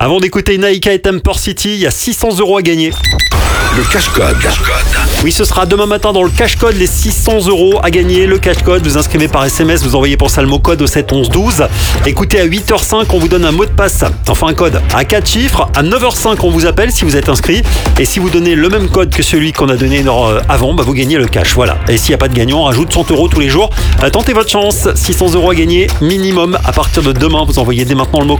Avant d'écouter Naïka et Temper City, il y a 600 € à gagner. Le cache-code. Oui, ce sera demain matin dans le cache-code, les 600 € à gagner. Le cache-code, vous inscrivez par SMS, vous envoyez pour ça le mot code au 7 11 12. Écoutez, à 8h05, on vous donne un mot de passe, enfin un code à 4 chiffres. À 9h05, on vous appelle si vous êtes inscrit. Et si vous donnez le même code que celui qu'on a donné une heure avant, vous gagnez le cash. Voilà. Et s'il n'y a pas de gagnant, on rajoute 100 € tous les jours. Tentez votre chance, 600 € à gagner minimum. À partir de demain, vous envoyez dès maintenant le mot